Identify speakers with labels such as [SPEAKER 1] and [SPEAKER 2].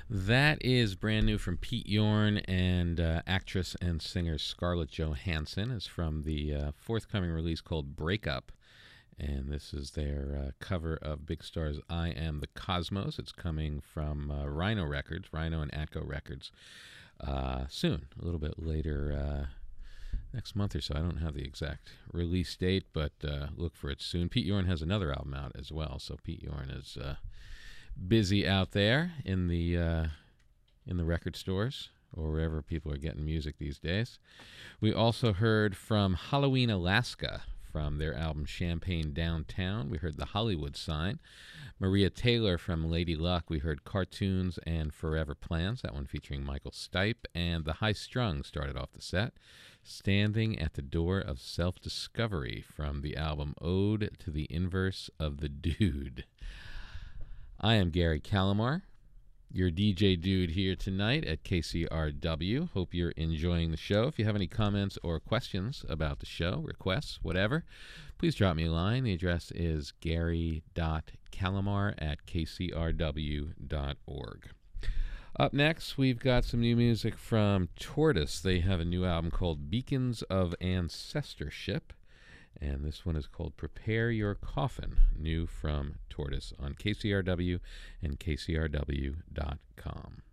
[SPEAKER 1] That is brand new from Pete Yorn and actress and singer Scarlett Johansson. Is from the forthcoming release called Breakup. And this is their cover of Big Star's I Am the Cosmos. It's coming from Rhino Records, Rhino and Atco Records, soon, a little bit later next month or so. I don't have the exact release date, but look for it soon. Pete Yorn has another album out as well, so Pete Yorn is busy out there in the record stores or wherever people are getting music these days. We also heard from Halloween Alaska from their album Champagne Downtown. We heard The Hollywood Sign. Maria Taylor from Lady Luck. We heard Cartoons and Forever Plans, that one featuring Michael Stipe. And The High Strung started off the set. Standing at the Door of Self-Discovery from the album Ode to the Inverse of the Dude. I am Gary Calamar, your DJ dude here tonight at KCRW. Hope you're enjoying the show. If you have any comments or questions about the show, requests, whatever, please drop me a line. The address is gary.calamar@kcrw.org. Up next, we've got some new music from Tortoise. They have a new album called Beacons of Ancestorship, and this one is called Prepare Your Coffin, new from Tortoise on KCRW and KCRW.com.